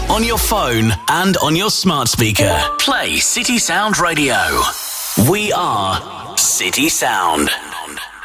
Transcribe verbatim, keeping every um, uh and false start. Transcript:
on your phone and on your smart speaker. Play City Sound Radio. We are City Sound.